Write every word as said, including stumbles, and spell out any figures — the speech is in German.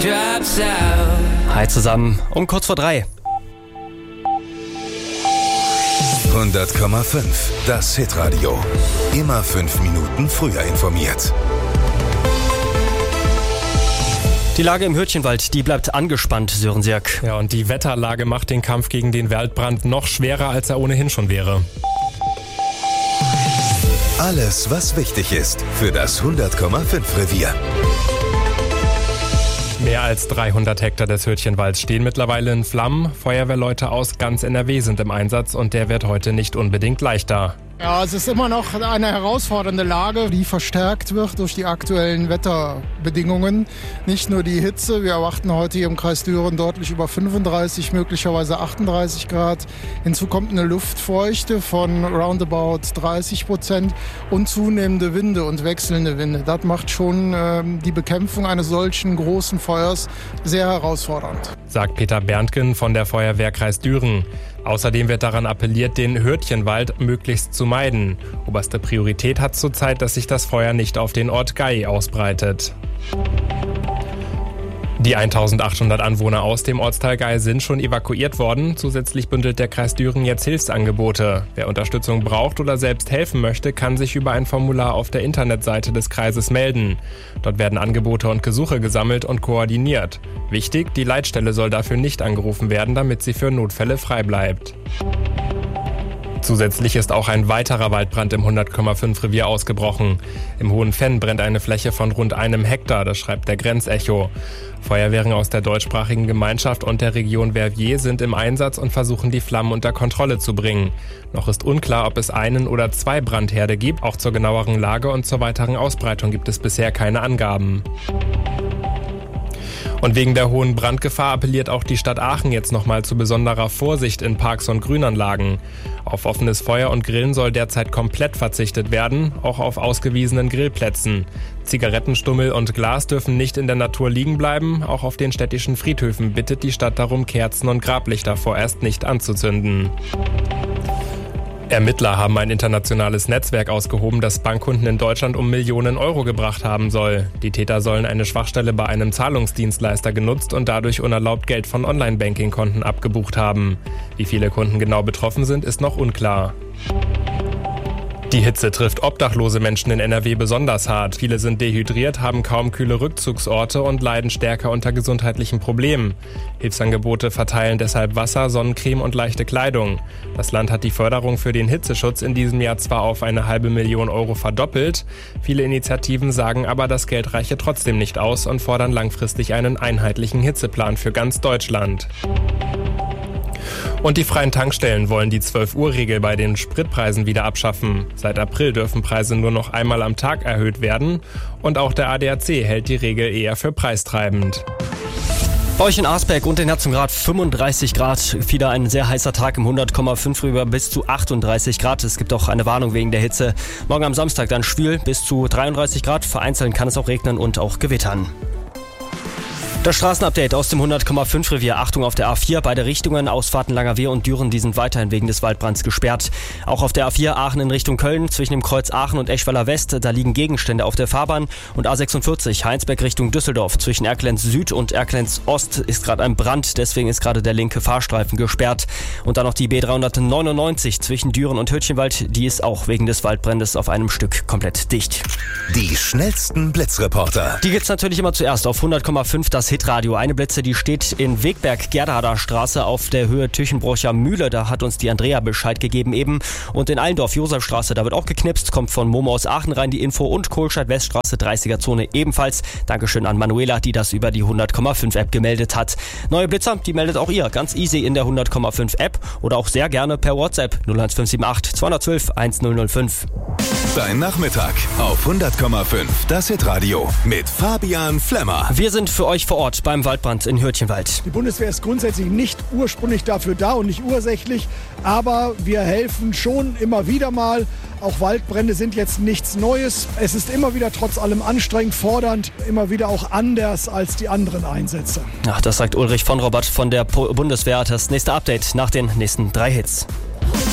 Hi zusammen, um kurz vor drei. hundert Komma fünf, das Hitradio. Immer fünf Minuten früher informiert. Die Lage im Hürtchenwald, die bleibt angespannt, Sören Sirk. Ja, und die Wetterlage macht den Kampf gegen den Waldbrand noch schwerer, als er ohnehin schon wäre. Alles, was wichtig ist für das hundert Komma fünf Revier. Mehr als dreihundert Hektar des Hürtchenwalds stehen mittlerweile in Flammen. Feuerwehrleute aus ganz N R W sind im Einsatz und der wird heute nicht unbedingt leichter. Ja, es ist immer noch eine herausfordernde Lage, die verstärkt wird durch die aktuellen Wetterbedingungen. Nicht nur die Hitze, wir erwarten heute hier im Kreis Düren deutlich über fünfunddreißig, möglicherweise achtunddreißig Grad. Hinzu kommt eine Luftfeuchte von roundabout dreißig Prozent und zunehmende Winde und wechselnde Winde. Das macht schon äh, die Bekämpfung eines solchen großen Feuers sehr herausfordernd. Sagt Peter Berntgen von der Feuerwehr Kreis Düren. Außerdem wird daran appelliert, den Hürtchenwald möglichst zu meiden. Oberste Priorität hat zurzeit, dass sich das Feuer nicht auf den Ort Gay ausbreitet. Die eintausendachthundert Anwohner aus dem Ortsteil Gay sind schon evakuiert worden. Zusätzlich bündelt der Kreis Düren jetzt Hilfsangebote. Wer Unterstützung braucht oder selbst helfen möchte, kann sich über ein Formular auf der Internetseite des Kreises melden. Dort werden Angebote und Gesuche gesammelt und koordiniert. Wichtig, die Leitstelle soll dafür nicht angerufen werden, damit sie für Notfälle frei bleibt. Zusätzlich ist auch ein weiterer Waldbrand im hundert Komma fünf Revier ausgebrochen. Im Hohen Venn brennt eine Fläche von rund einem Hektar, das schreibt der Grenzecho. Feuerwehren aus der deutschsprachigen Gemeinschaft und der Region Verviers sind im Einsatz und versuchen, die Flammen unter Kontrolle zu bringen. Noch ist unklar, ob es einen oder zwei Brandherde gibt. Auch zur genaueren Lage und zur weiteren Ausbreitung gibt es bisher keine Angaben. Und wegen der hohen Brandgefahr appelliert auch die Stadt Aachen jetzt nochmal zu besonderer Vorsicht in Parks und Grünanlagen. Auf offenes Feuer und Grillen soll derzeit komplett verzichtet werden, auch auf ausgewiesenen Grillplätzen. Zigarettenstummel und Glas dürfen nicht in der Natur liegen bleiben. Auch auf den städtischen Friedhöfen bittet die Stadt darum, Kerzen und Grablichter vorerst nicht anzuzünden. Ermittler haben ein internationales Netzwerk ausgehoben, das Bankkunden in Deutschland um Millionen Euro gebracht haben soll. Die Täter sollen eine Schwachstelle bei einem Zahlungsdienstleister genutzt und dadurch unerlaubt Geld von Online-Banking-Konten abgebucht haben. Wie viele Kunden genau betroffen sind, ist noch unklar. Die Hitze trifft obdachlose Menschen in N R W besonders hart. Viele sind dehydriert, haben kaum kühle Rückzugsorte und leiden stärker unter gesundheitlichen Problemen. Hilfsangebote verteilen deshalb Wasser, Sonnencreme und leichte Kleidung. Das Land hat die Förderung für den Hitzeschutz in diesem Jahr zwar auf eine halbe Million Euro verdoppelt. Viele Initiativen sagen aber, das Geld reiche trotzdem nicht aus und fordern langfristig einen einheitlichen Hitzeplan für ganz Deutschland. Und die freien Tankstellen wollen die zwölf-Uhr-Regel bei den Spritpreisen wieder abschaffen. Seit April dürfen Preise nur noch einmal am Tag erhöht werden. Und auch der A D A C hält die Regel eher für preistreibend. Bei euch in Arsberg und in Herzogenrath fünfunddreißig Grad. Wieder ein sehr heißer Tag im hundert Komma fünf rüber bis zu achtunddreißig Grad. Es gibt auch eine Warnung wegen der Hitze. Morgen am Samstag dann schwül bis zu dreiunddreißig Grad. Vereinzelt kann es auch regnen und auch gewittern. Das Straßenupdate aus dem hundert Komma fünf Revier. Achtung auf der A vier, beide Richtungen, Ausfahrten Langerwehr und Düren, die sind weiterhin wegen des Waldbrands gesperrt. Auch auf der A vier Aachen in Richtung Köln, zwischen dem Kreuz Aachen und Eschweiler West, da liegen Gegenstände auf der Fahrbahn. Und A sechsundvierzig Heinsberg Richtung Düsseldorf, zwischen Erkelenz Süd und Erkelenz Ost ist gerade ein Brand, deswegen ist gerade der linke Fahrstreifen gesperrt. Und dann noch die B dreihundertneunundneunzig zwischen Düren und Hürtchenwald, die ist auch wegen des Waldbrandes auf einem Stück komplett dicht. Die schnellsten Blitzreporter. Die gibt's natürlich immer zuerst auf hundert Komma fünf, das Hitradio. Eine Blitze, die steht in Wegberg-Gerdader Straße auf der Höhe Tüchenbrocher Mühle. Da hat uns die Andrea Bescheid gegeben eben. Und in Allendorf-Josefstraße, da wird auch geknipst. Kommt von Momo aus Aachen rein die Info. Und Kohlscheid-Weststraße, dreißiger Zone ebenfalls. Dankeschön an Manuela, die das über die hundert Komma fünf App gemeldet hat. Neue Blitzer, die meldet auch ihr. Ganz easy in der hundert Komma fünf App oder auch sehr gerne per WhatsApp null eins fünf sieben acht zwei eins null eins null null fünf. Dein Nachmittag auf hundert Komma fünf, das Hitradio mit Fabian Flemmer. Wir sind für euch vor Ort beim Waldbrand in Hürtchenwald. Die Bundeswehr ist grundsätzlich nicht ursprünglich dafür da und nicht ursächlich, aber wir helfen schon immer wieder mal. Auch Waldbrände sind jetzt nichts Neues. Es ist immer wieder trotz allem anstrengend, fordernd, immer wieder auch anders als die anderen Einsätze. Ach, das sagt Ulrich von Robert von der Bundeswehr. Das nächste Update nach den nächsten drei Hits.